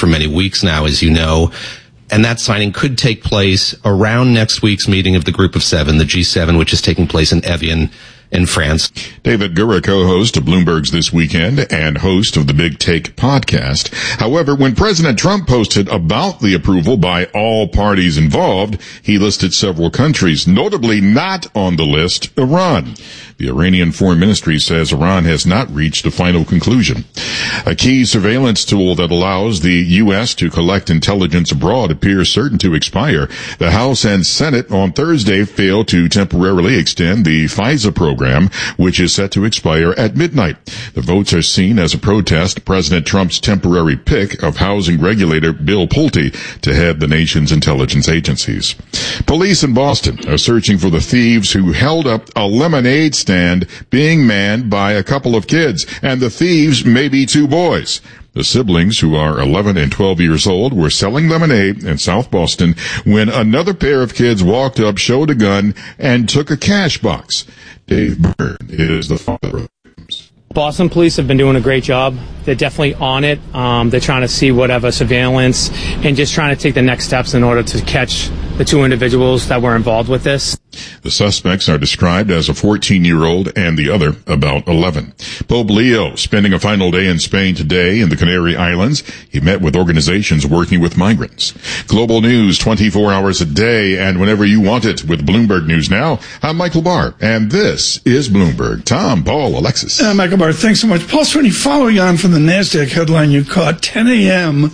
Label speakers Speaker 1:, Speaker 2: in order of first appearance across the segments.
Speaker 1: for many weeks now, as you know. And that signing could take place around next week's meeting of the Group of Seven, the G7, which is taking place in Evian in France.
Speaker 2: David Gura, co-host of Bloomberg's This Weekend and host of the Big Take podcast. However, when President Trump posted about the approval by all parties involved, he listed several countries, notably not on the list, Iran. The Iranian Foreign Ministry says Iran has not reached a final conclusion. A key surveillance tool that allows the U.S. to collect intelligence abroad appears certain to expire. The House and Senate on Thursday failed to temporarily extend the FISA program, which is set to expire at midnight. The votes are seen as a protest to President Trump's temporary pick of housing regulator Bill Pulte to head the nation's intelligence agencies. Police in Boston are searching for the thieves who held up a lemonade stand being manned by a couple of kids, and the thieves may be two boys. The siblings, who are 11 and 12 years old, were selling lemonade in South Boston when another pair of kids walked up, showed a gun, and took a cash box. Dave Byrne is the father of victims.
Speaker 3: Boston police have been doing a great job. They're definitely on it. They're trying to see whatever surveillance and just trying to take the next steps in order to catch the two individuals that were involved with this.
Speaker 2: The suspects are described as a 14-year-old and the other about 11. Pope Leo spending a final day in Spain today in the Canary Islands. He met with organizations working with migrants. Global news 24 hours a day and whenever you want it with Bloomberg News Now. I'm Michael Barr, and this is Bloomberg. Tom, Paul, Alexis.
Speaker 4: Michael Barr, thanks so much. Paul Sweeney, following on from the NASDAQ headline you caught, 10 a.m.,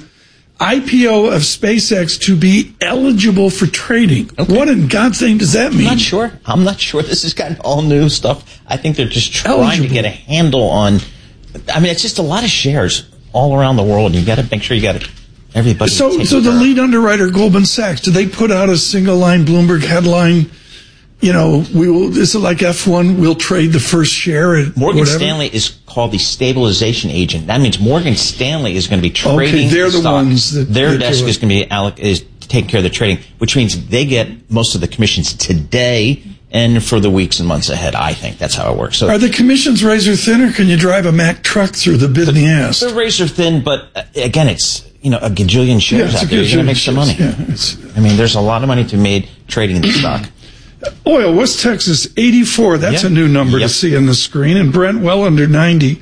Speaker 4: IPO of SpaceX to be eligible for trading. Okay. What in God's name does that mean?
Speaker 5: I'm not sure. This has gotten all new stuff. I think they're just trying to get a handle on. I mean, it's just a lot of shares all around the world. You got to make sure you got everybody.
Speaker 4: So the lead underwriter, Goldman Sachs, did they put out a single line Bloomberg headline? You know, is it like F1? We'll trade the first share at
Speaker 5: Morgan
Speaker 4: whatever?
Speaker 5: Stanley is called the stabilization agent. That means Morgan Stanley is going to be trading.
Speaker 4: Okay, they're the ones that
Speaker 5: their desk is going to be taking care of the trading, which means they get most of the commissions today and for the weeks and months ahead. I think that's how it works. So,
Speaker 4: are the commissions razor thin, or can you drive a Mack truck through the bit in the ass?
Speaker 5: They're razor thin, but again, it's a gajillion shares out there. You're going to make some money.
Speaker 4: Yeah,
Speaker 5: I mean, there's a lot of money to be made trading the stock.
Speaker 4: Oil, West Texas, 84. That's a new number to see on the screen. And Brent, well under 90.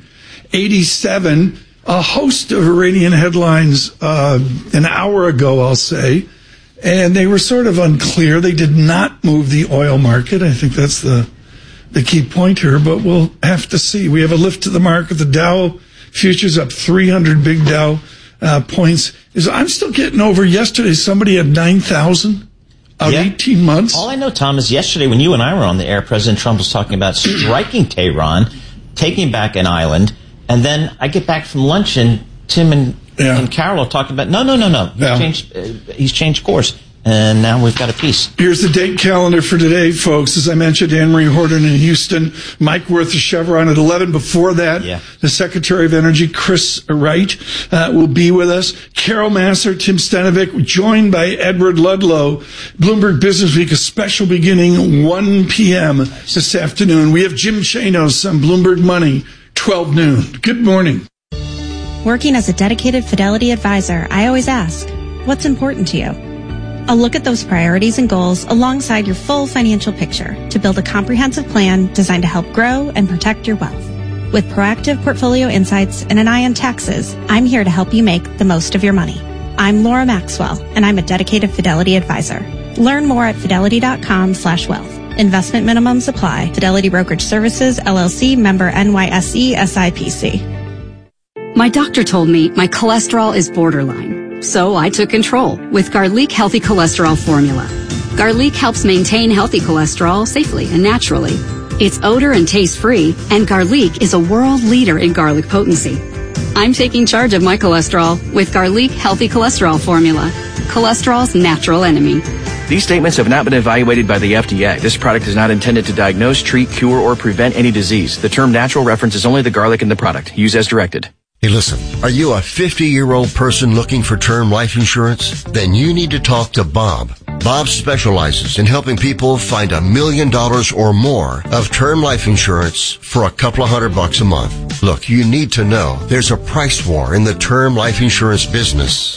Speaker 4: 87. A host of Iranian headlines an hour ago, I'll say. And they were sort of unclear. They did not move the oil market. I think that's the key point here. But we'll have to see. We have a lift to the market. The Dow futures up 300 big Dow points. I'm still getting over yesterday. Somebody had 9,000. 18 months.
Speaker 5: All I know, Tom, is yesterday when you and I were on the air, President Trump was talking about striking Tehran, taking back an island, and then I get back from lunch and Tim and Carol are talking about, no. He's changed course. And now we've got a piece.
Speaker 4: Here's the date calendar for today, folks. As I mentioned, Anne-Marie Horton in Houston, Mike Wirth of Chevron at 11. Before that, the Secretary of Energy, Chris Wright, will be with us. Carol Massar, Tim Stanovic, joined by Edward Ludlow. Bloomberg Business Week, a special beginning 1 p.m. this afternoon. We have Jim Chanos on Bloomberg Money, 12 noon. Good morning.
Speaker 6: Working as a dedicated Fidelity advisor, I always ask, what's important to you? I'll look at those priorities and goals alongside your full financial picture to build a comprehensive plan designed to help grow and protect your wealth. With proactive portfolio insights and an eye on taxes, I'm here to help you make the most of your money. I'm Laura Maxwell, and I'm a dedicated Fidelity advisor. Learn more at fidelity.com/wealth. Investment minimums apply. Fidelity Brokerage Services, LLC, member NYSE, SIPC.
Speaker 7: My doctor told me my cholesterol is borderline. So I took control with Garlic Healthy Cholesterol Formula. Garlic helps maintain healthy cholesterol safely and naturally. It's odor and taste free, and Garlic is a world leader in garlic potency. I'm taking charge of my cholesterol with Garlic Healthy Cholesterol Formula, cholesterol's natural enemy.
Speaker 8: These statements have not been evaluated by the FDA. This product is not intended to diagnose, treat, cure, or prevent any disease. The term natural references only the garlic in the product. Use as directed.
Speaker 9: Hey, listen, are you a 50-year-old person looking for term life insurance? Then you need to talk to Bob. Bob specializes in helping people find $1 million or more of term life insurance for a couple of $100 a month. Look, you need to know there's a price war in the term life insurance business.